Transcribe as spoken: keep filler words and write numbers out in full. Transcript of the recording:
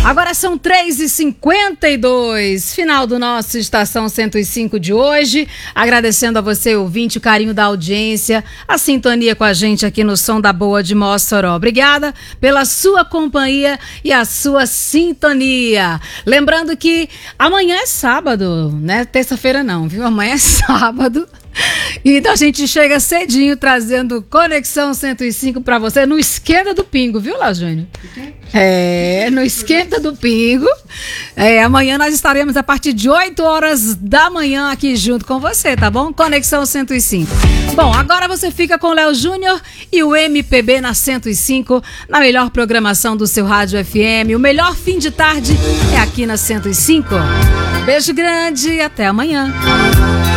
Agora são três e cinquenta e dois, final do nosso Estação cento e cinco de hoje. Agradecendo a você, ouvinte, o carinho da audiência, a sintonia com a gente aqui no Som da Boa de Mossoró. Obrigada pela sua companhia e a sua sintonia. Lembrando que amanhã é sábado, né? Terça-feira não, viu? Amanhã é sábado. Então a gente chega cedinho trazendo Conexão cento e cinco para você no Esquenta do Pingo, viu, Léo Júnior? É, no Esquenta do Pingo. É, amanhã nós estaremos a partir de oito horas da manhã aqui junto com você, tá bom? Conexão cento e cinco. Bom, agora você fica com o Léo Júnior e o M P B na cento e cinco, na melhor programação do seu rádio F M. O melhor fim de tarde é aqui na cento e cinco. Beijo grande e até amanhã.